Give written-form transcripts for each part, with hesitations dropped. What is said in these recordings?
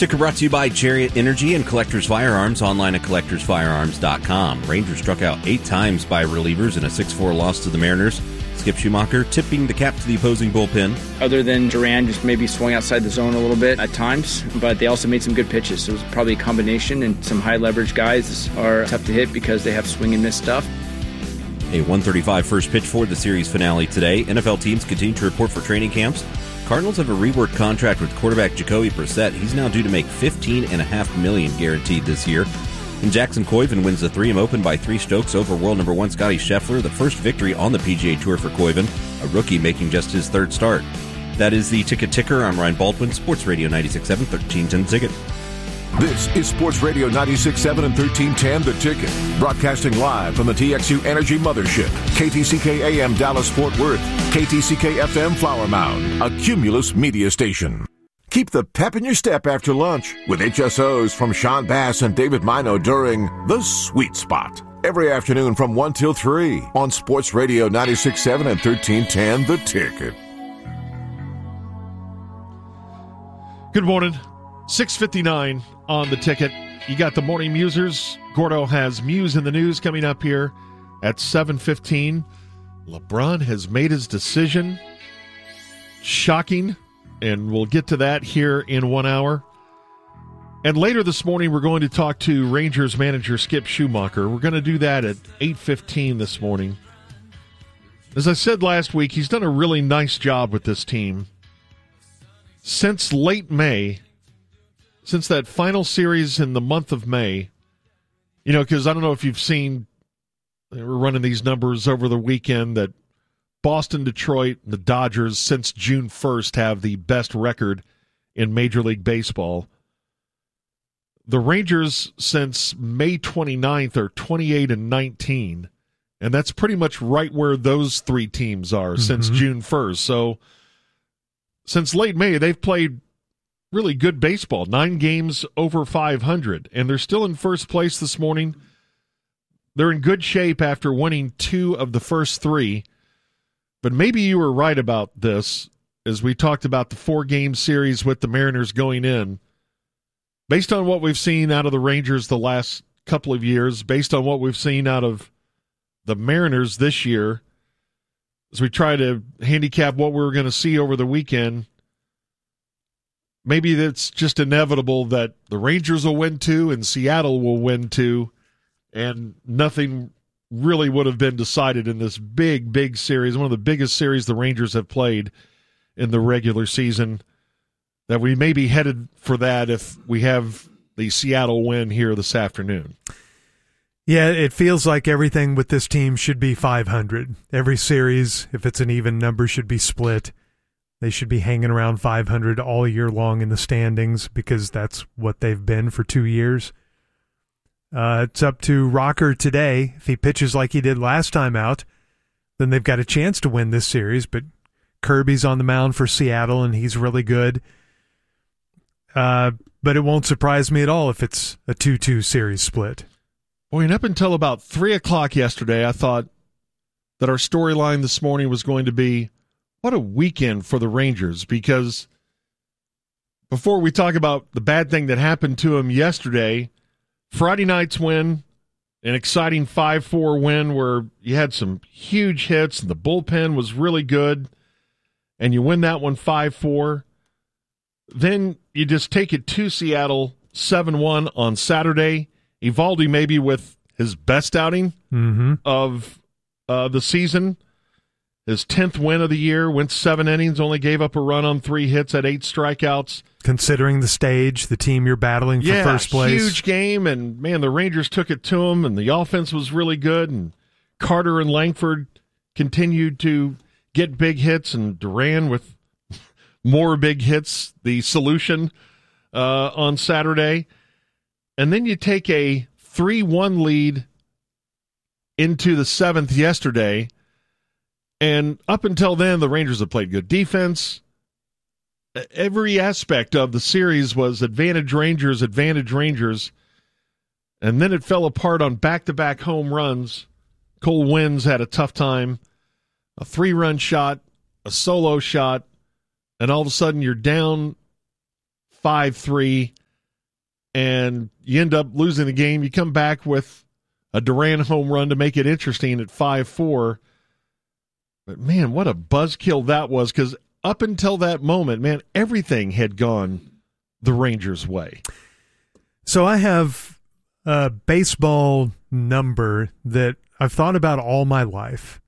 Ticker brought to you by Chariot Energy and Collectors Firearms, online at collectorsfirearms.com. Rangers struck out 8 times by relievers in a 6-4 loss to the Mariners. Skip Schumacher tipping the cap to the opposing bullpen. Other than Duran just maybe swung outside the zone a little bit at times, but they also made some good pitches. So it was probably a combination, and some high leverage guys are tough to hit because they have swing and miss stuff. A 1:35 first pitch for the series finale today. NFL teams continue to report for training camps. Cardinals have a reworked contract with quarterback Jacoby Brissett. He's now due to make $15.5 million guaranteed this year. And Jackson Koiven wins the 3M Open by 3 strokes over world number 1 Scotty Scheffler, the first victory on the PGA Tour for Koiven, a rookie making just his 3rd start. That is the Ticker. I'm Ryan Baldwin, Sports Radio 96.7, 1310 Ticket. This is Sports Radio 96.7 and 1310 The Ticket. Broadcasting live from the TXU Energy Mothership. KTCK AM Dallas Fort Worth. KTCK FM Flower Mound. A Cumulus media station. Keep the pep in your step after lunch with HSOs from Sean Bass and David Mino during The Sweet Spot. Every afternoon from 1 till 3 on Sports Radio 96.7 and 1310 The Ticket. Good morning. 6:59 on The Ticket. You got the Morning Musers. Gordo has Muse in the News coming up here at 7:15. LeBron has made his decision. Shocking. And we'll get to that here in 1 hour. And later this morning, we're going to talk to Rangers manager Skip Schumacher. We're going to do that at 8:15 this morning. As I said last week, he's done a really nice job with this team. Since late May, since that final series in the month of May, because I don't know if you've seen, we're running these numbers over the weekend that Boston, Detroit, and the Dodgers since June 1st have the best record in Major League Baseball. The Rangers since May 29th are 28-19, and that's pretty much right where those 3 teams are since June 1st. So since late May, they've played really good baseball, 9 games over 500, and they're still in first place this morning. They're in good shape after winning 2 of the first 3. But maybe you were right about this as we talked about the 4-game series with the Mariners going in. Based on what we've seen out of the Rangers the last couple of years, based on what we've seen out of the Mariners this year, as we try to handicap what we're going to see over the weekend, maybe it's just inevitable that the Rangers will win 2 and Seattle will win 2, and nothing really would have been decided in this big series, one of the biggest series the Rangers have played in the regular season, that we may be headed for that if we have the Seattle win here this afternoon. Yeah, it feels like everything with this team should be 500. Every series, if it's an even number, should be split. They should be hanging around 500 all year long in the standings because that's what they've been for 2 years. It's up to Rocker today. If he pitches like he did last time out, then they've got a chance to win this series. But Kirby's on the mound for Seattle, and he's really good. But it won't surprise me at all if it's a 2-2 series split. Boy, and up until about 3 o'clock yesterday, I thought that our storyline this morning was going to be, what a weekend for the Rangers, because before we talk about the bad thing that happened to him yesterday, Friday night's win, an exciting 5-4 win where you had some huge hits and the bullpen was really good, and you win that one 5-4. Then you just take it to Seattle 7-1 on Saturday. Eovaldi maybe with his best outing of the season. His 10th win of the year, went 7 innings, only gave up a run on 3 hits, had 8 strikeouts. Considering the stage, the team you're battling for first place. Huge game, and man, the Rangers took it to him, and the offense was really good, and Carter and Langford continued to get big hits, and Duran with more big hits, the solution on Saturday. And then you take a 3-1 lead into the 7th yesterday, and up until then, the Rangers have played good defense. Every aspect of the series was advantage Rangers. And then it fell apart on back-to-back home runs. Cole Wins had a tough time. A 3-run shot, a solo shot, and all of a sudden you're down 5-3 and you end up losing the game. You come back with a Duran home run to make it interesting at 5-4. But, man, what a buzzkill that was, because up until that moment, man, everything had gone the Rangers' way. So I have a baseball number that I've thought about all my life.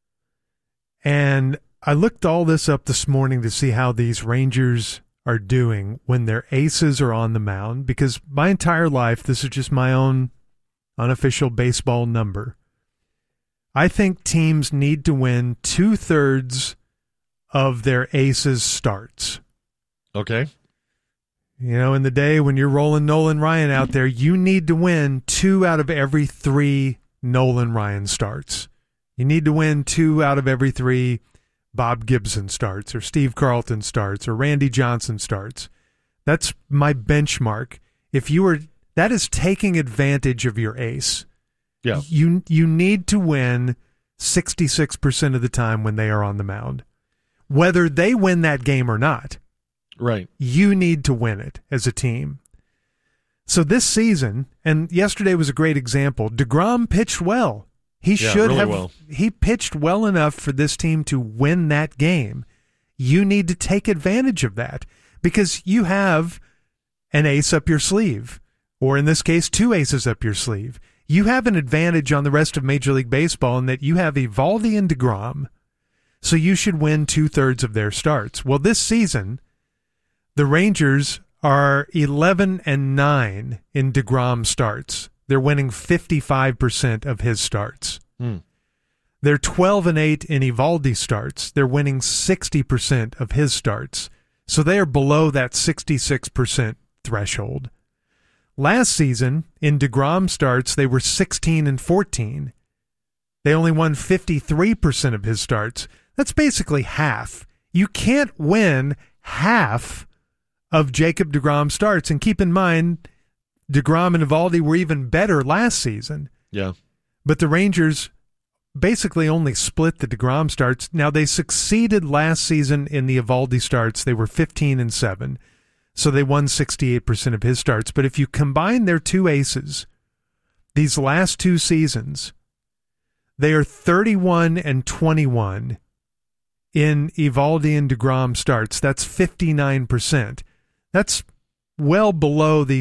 And I looked all this up this morning to see how these Rangers are doing when their aces are on the mound, because my entire life, this is just my own unofficial baseball number. I think teams need to win 2/3 of their aces starts. Okay. You know, in the day when you're rolling Nolan Ryan out there, you need to win 2 out of every 3 Nolan Ryan starts. You need to win 2 out of every 3 Bob Gibson starts or Steve Carlton starts or Randy Johnson starts. That's my benchmark. That is taking advantage of your ace. Yeah. You need to win 66% of the time when they are on the mound. Whether they win that game or not. Right. You need to win it as a team. So this season, and yesterday was a great example, DeGrom pitched well. He pitched well enough for this team to win that game. You need to take advantage of that because you have an ace up your sleeve, or in this case, 2 aces up your sleeve. You have an advantage on the rest of Major League Baseball in that you have Eovaldi and DeGrom, so you should win 2/3 of their starts. Well, this season, the Rangers are 11-9 in DeGrom starts. They're winning 55% of his starts. They're 12-8 in Eovaldi starts. They're winning 60% of his starts. So they are below that 66% threshold. Last season, in DeGrom starts, they were 16-14. They only won 53% of his starts. That's basically half. You can't win half of Jacob DeGrom starts. And keep in mind, DeGrom and Eovaldi were even better last season. Yeah. But the Rangers basically only split the DeGrom starts. Now, they succeeded last season in the Eovaldi starts. They were 15-7. So they won 68% of his starts. But if you combine their 2 aces, these last 2 seasons, they are 31-21 in Eovaldi and DeGrom starts. That's 59%. That's well below the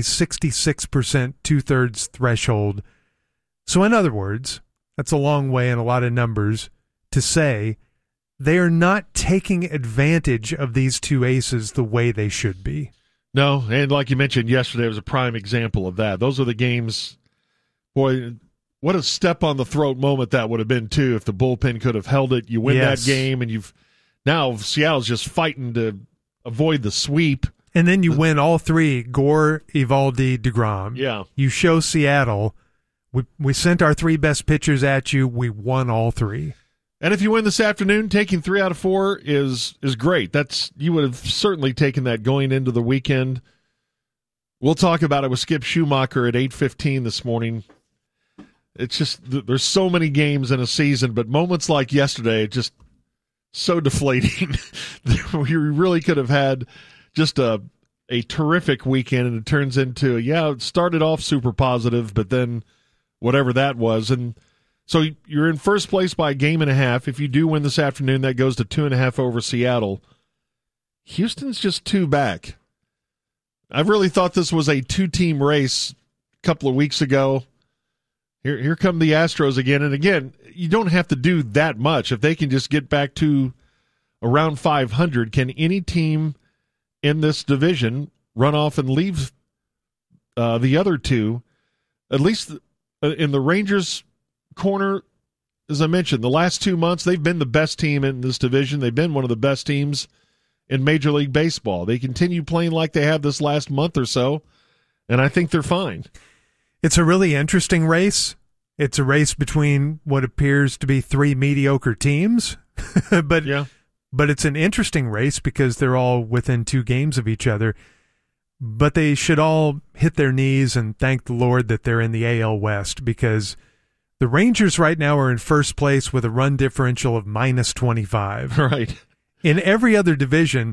66% 2/3 threshold. So in other words, that's a long way and a lot of numbers to say they are not taking advantage of these 2 aces the way they should be. No, and like you mentioned yesterday, was a prime example of that. Those are the games, boy, what a step on the throat moment that would have been, too, if the bullpen could have held it. You win that game, and now Seattle's just fighting to avoid the sweep. And then you win all 3, Gore, Eovaldi, DeGrom. Yeah. You show Seattle, we sent our 3 best pitchers at you, we won all 3. And if you win this afternoon, taking 3 out of 4 is great. You would have certainly taken that going into the weekend. We'll talk about it with Skip Schumacher at 8:15 this morning. It's just there's so many games in a season, but moments like yesterday, just so deflating. We really could have had just a terrific weekend, and it turns into, it started off super positive, but then whatever that was. And so you're in first place by a game and a half. If you do win this afternoon, that goes to 2.5 over Seattle. Houston's just 2 back. I really thought this was a 2-team race a couple of weeks ago. Here come the Astros again. And again, you don't have to do that much. If they can just get back to around 500, can any team in this division run off and leave the other 2? At least in the Rangers' corner, as I mentioned, the last 2 months, they've been the best team in this division. They've been one of the best teams in Major League Baseball. They continue playing like they have this last month or so, and I think they're fine. It's a really interesting race. It's a race between what appears to be 3 mediocre teams, but it's an interesting race because they're all within 2 games of each other. But they should all hit their knees and thank the Lord that they're in the AL West, because the Rangers right now are in first place with a run differential of -25. Right. In every other division,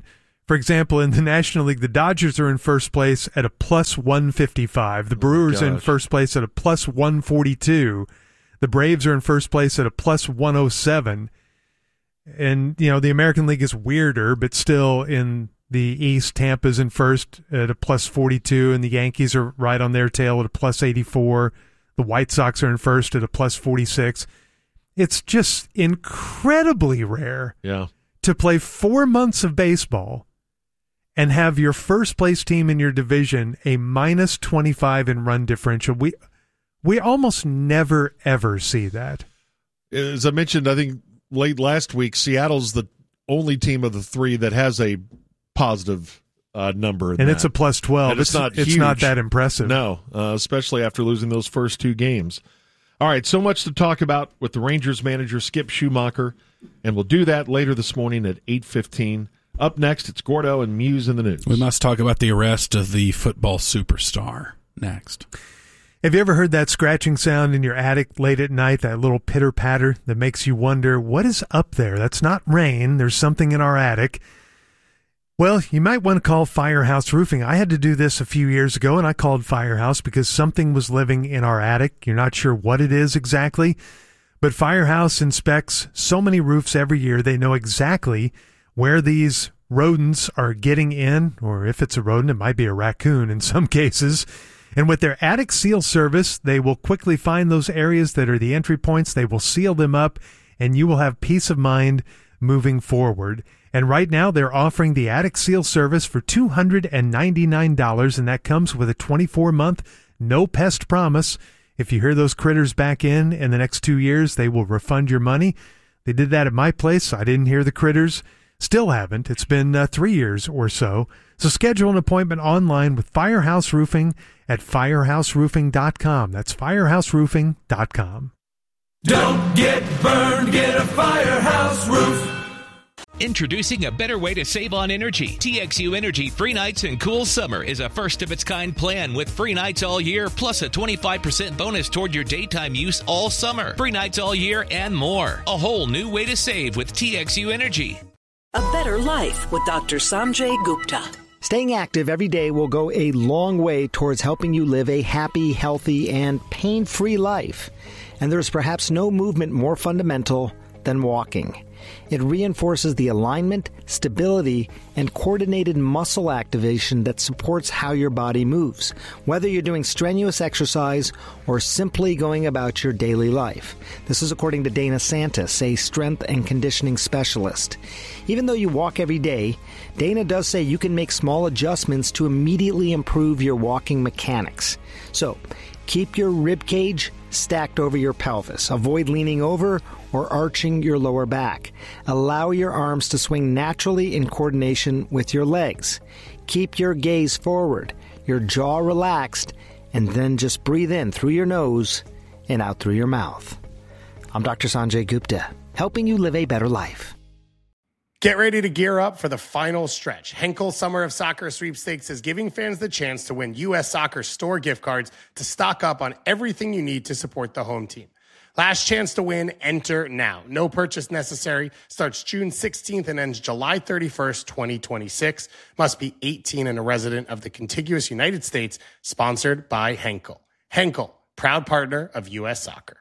For example, in the National League, the Dodgers are in first place at a plus 155. The Brewers are in first place at a plus 142. The Braves are in first place at a plus 107. And, the American League is weirder, but still in the East, Tampa's in first at a plus 42, and the Yankees are right on their tail at a plus 84. The White Sox are in first at a plus 46. It's just incredibly rare to play 4 months of baseball and have your first place team in your division a minus 25 in run differential. We almost never, ever see that. As I mentioned, I think late last week, Seattle's the only team of the three that has a positive number. And it's a plus 12. It's not huge. It's not that impressive. No, especially after losing those first two games. All right, so much to talk about with the Rangers manager, Skip Schumacher, and we'll do that later this morning at 8:15. Up next, it's Gordo and Muse in the news. We must talk about the arrest of the football superstar next. Have you ever heard that scratching sound in your attic late at night, that little pitter-patter that makes you wonder, what is up there? That's not rain. There's something in our attic. Well, you might want to call Firehouse Roofing. I had to do this a few years ago, and I called Firehouse because something was living in our attic. You're not sure what it is exactly, but Firehouse inspects so many roofs every year. They know exactly where these rodents are getting in, or if it's a rodent, it might be a raccoon in some cases. And with their attic seal service, they will quickly find those areas that are the entry points. They will seal them up, and you will have peace of mind moving forward. And right now, they're offering the attic seal service for $299, and that comes with a 24-month no-pest promise. If you hear those critters back in the next 2 years, they will refund your money. They did that at my place. I didn't hear the critters. Still haven't. It's been 3 years or so. So schedule an appointment online with Firehouse Roofing at firehouseroofing.com. That's firehouseroofing.com. Don't get burned, get a Firehouse Roof. Introducing a better way to save on energy. TXU Energy Free Nights and Cool Summer is a first-of-its-kind plan with free nights all year, plus a 25% bonus toward your daytime use all summer. Free nights all year and more. A whole new way to save with TXU Energy. A better life with Dr. Sanjay Gupta. Staying active every day will go a long way towards helping you live a happy, healthy, and pain-free life. And there's perhaps no movement more fundamental than walking. It reinforces the alignment, stability, and coordinated muscle activation that supports how your body moves, whether you're doing strenuous exercise or simply going about your daily life. This is according to Dana Santis, a strength and conditioning specialist. Even though you walk every day, Dana does say you can make small adjustments to immediately improve your walking mechanics. So, keep your rib cage stacked over your pelvis. Avoid leaning over or arching your lower back. Allow your arms to swing naturally in coordination with your legs. Keep your gaze forward, your jaw relaxed, and then just breathe in through your nose and out through your mouth. I'm Dr. Sanjay Gupta, helping you live a better life. Get ready to gear up for the final stretch. Henkel Summer of Soccer Sweepstakes is giving fans the chance to win U.S. Soccer store gift cards to stock up on everything you need to support the home team. Last chance to win, enter now. No purchase necessary. Starts June 16th and ends July 31st, 2026. Must be 18 and a resident of the contiguous United States. Sponsored by Henkel. Henkel, proud partner of U.S. Soccer.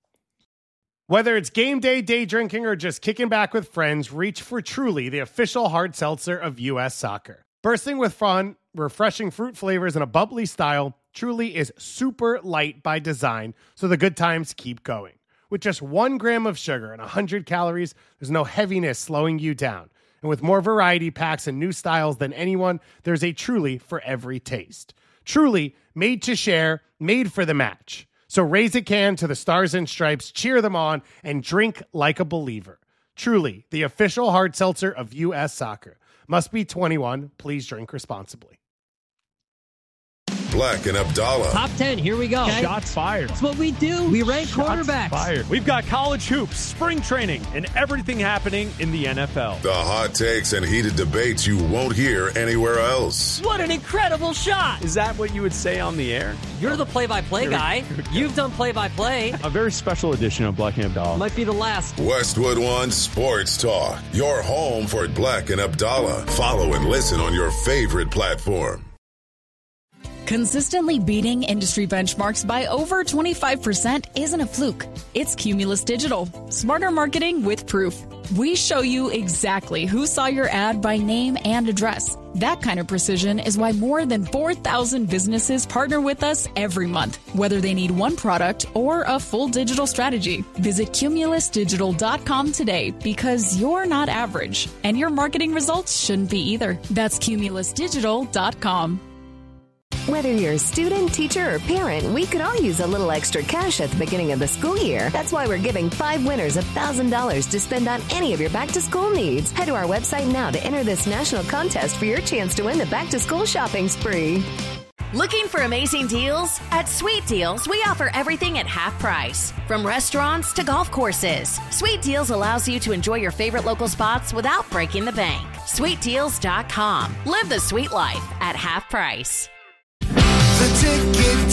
Whether it's game day, day drinking, or just kicking back with friends, reach for Truly, the official hard seltzer of U.S. Soccer. Bursting with fun, refreshing fruit flavors, and a bubbly style, Truly is super light by design, so the good times keep going. With just 1 gram of sugar and 100 calories, there's no heaviness slowing you down. And with more variety packs and new styles than anyone, there's a Truly for every taste. Truly, made to share, made for the match. So raise a can to the Stars and Stripes, cheer them on, and drink like a believer. Truly, the official hard seltzer of U.S. Soccer. Must be 21. Please drink responsibly. Black and Abdallah. Top 10, here we go. Okay. Shots fired. That's what we do. We rank quarterbacks. Fired. We've got college hoops, spring training, and everything happening in the NFL. The hot takes and heated debates you won't hear anywhere else. What an incredible shot. Is that what you would say on the air? You're the play-by-play guy. You've done play-by-play. A very special edition of Black and Abdallah. Might be the last. Westwood One Sports Talk. Your home for Black and Abdallah. Follow and listen on your favorite platform. Consistently beating industry benchmarks by over 25% isn't a fluke. It's Cumulus Digital. Smarter marketing with proof. We show you exactly who saw your ad by name and address. That kind of precision is why more than 4,000 businesses partner with us every month, whether they need one product or a full digital strategy. Visit cumulusdigital.com today because you're not average, and your marketing results shouldn't be either. That's cumulusdigital.com. Whether you're a student, teacher, or parent, we could all use a little extra cash at the beginning of the school year. That's why we're giving 5 winners $1,000 to spend on any of your back-to-school needs. Head to our website now to enter this national contest for your chance to win the back-to-school shopping spree. Looking for amazing deals? At Sweet Deals, we offer everything at half price. From restaurants to golf courses, Sweet Deals allows you to enjoy your favorite local spots without breaking the bank. SweetDeals.com. Live the sweet life at half price. The Ticket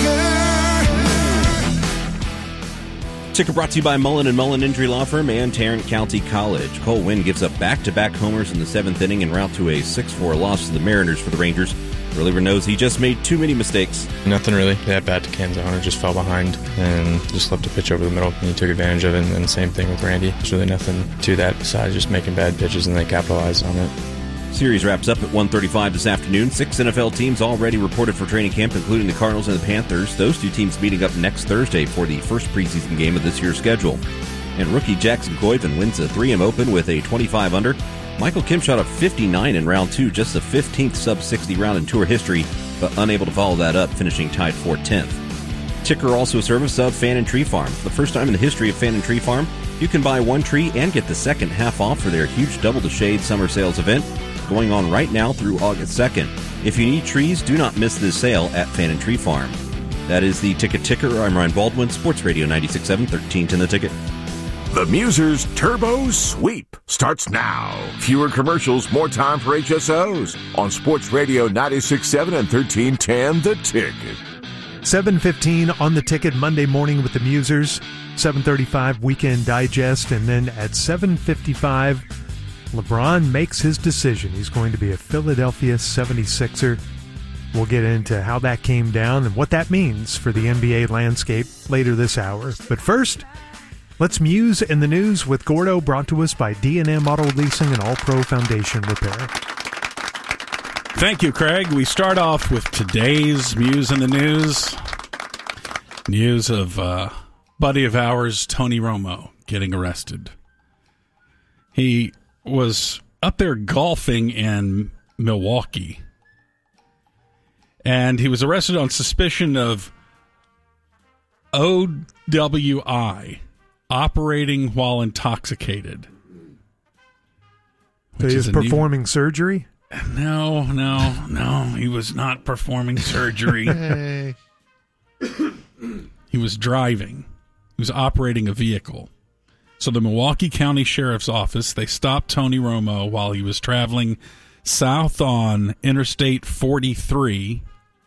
Ticker. Ticker brought to you by Mullen & Mullen Injury Law Firm and Tarrant County College. Cole Winn gives up back-to-back homers in the 7th inning en route to a 6-4 loss to the Mariners for the Rangers. The reliever knows he just made too many mistakes. Nothing really. They had bad to Canzano, just fell behind and just left a pitch over the middle, and he took advantage of it, and same thing with Randy. There's really nothing to that besides just making bad pitches, and they capitalized on it. Series wraps up at 1:35 this afternoon. 6 NFL teams already reported for training camp, including the Cardinals and the Panthers. Those two teams meeting up next Thursday for the first preseason game of this year's schedule. And rookie Jackson Koiven wins the 3M Open with a 25 under. Michael Kim shot a 59 in round 2, just the 15th sub-60 round in tour history, but unable to follow that up, finishing tied for 10th. Ticker also a service of Fan and Tree Farm. For the first time in the history of Fan and Tree Farm, you can buy one tree and get the second half off for their huge Double the Shade summer sales event, going on right now through August 2nd. If you need trees, do not miss this sale at Fan and Tree Farm. That is the Ticket Ticker. I'm Ryan Baldwin, Sports Radio 96.7, 1310 The Ticket. The Musers Turbo Sweep starts now. Fewer commercials, more time for HSOs on Sports Radio 96.7 and 1310 The Ticket. 7:15 on The Ticket Monday morning with the Musers. 7:35 Weekend Digest, and then at 7:55 LeBron makes his decision. He's going to be a Philadelphia 76er. We'll get into how that came down and what that means for the NBA landscape later this hour. But first, let's muse in the news with Gordo, brought to us by D&M Auto Leasing and All Pro Foundation Repair. Thank you, Craig. We start off with today's Muse in the News. News of buddy of ours, Tony Romo, getting arrested. He was up there golfing in Milwaukee, and he was arrested on suspicion of OWI, operating while intoxicated. So he was performing surgery? No, he was not performing surgery. Hey. He was driving. He was operating a vehicle. So the Milwaukee County Sheriff's Office, they stopped Tony Romo while he was traveling south on Interstate 43,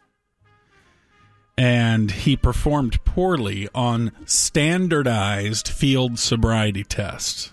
and he performed poorly on standardized field sobriety tests.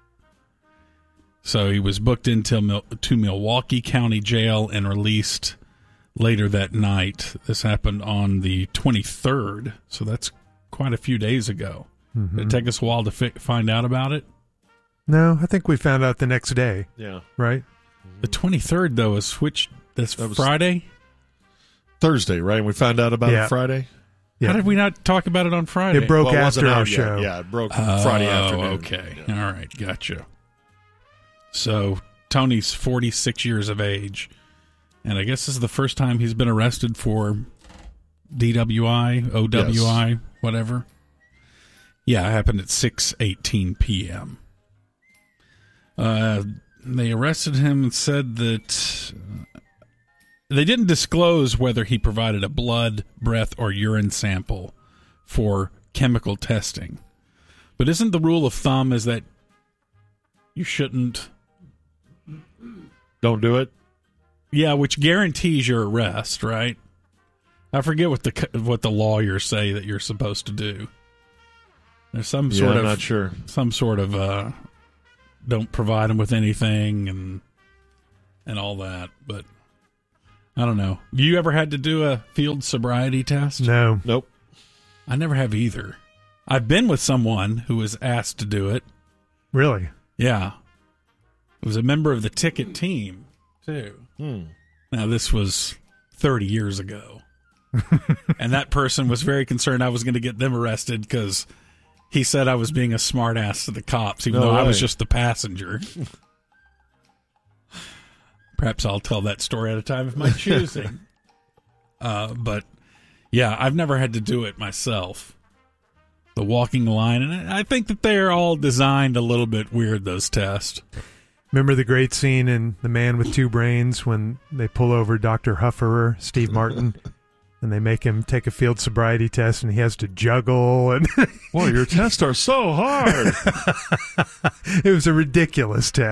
So he was booked into to Milwaukee County Jail and released later that night. This happened on the 23rd, so that's quite a few days ago. Mm-hmm. Did it take us a while to find out about it? No, I think we found out the next day. Yeah. Right? The 23rd, though, is that's Friday? Thursday, right? We found out about it Friday? Yeah. How did we not talk about it on Friday? It broke after our show. Yeah, it broke Friday afternoon. Okay. Yeah. All right. Gotcha. So Tony's 46 years of age, and I guess this is the first time he's been arrested for DWI, OWI, whatever. Yeah, it happened at 6:18 p.m. They arrested him and said that they didn't disclose whether he provided a blood, breath, or urine sample for chemical testing. But isn't the rule of thumb is that you shouldn't... Don't do it? Yeah, which guarantees your arrest, right? I forget what the lawyers say that you're supposed to do. There's some sort of... I'm not sure. Some sort of... don't provide them with anything and all that, but I don't know. You ever had to do a field sobriety test? No. Nope. I never have either. I've been with someone who was asked to do it. Really? Yeah. It was a member of the ticket team, too. Now, this was 30 years ago. And that person was very concerned I was going to get them arrested because he said I was being a smartass to the cops, even though I was just the passenger. Perhaps I'll tell that story at a time of my choosing. But, yeah, I've never had to do it myself. The walking line. And I think that they're all designed a little bit weird, those tests. Remember the great scene in The Man with Two Brains when they pull over Dr. Hufferer, Steve Martin, and they make him take a field sobriety test, and he has to juggle. And Boy, your tests are so hard. It was a ridiculous test.